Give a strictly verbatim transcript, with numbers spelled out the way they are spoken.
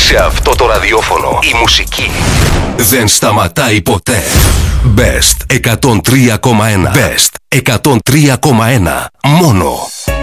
Σε αυτό το ραδιόφωνο η μουσική δεν σταματάει ποτέ. Best εκατόν τρία κόμμα ένα. Best εκατόν τρία κόμμα ένα. Μόνο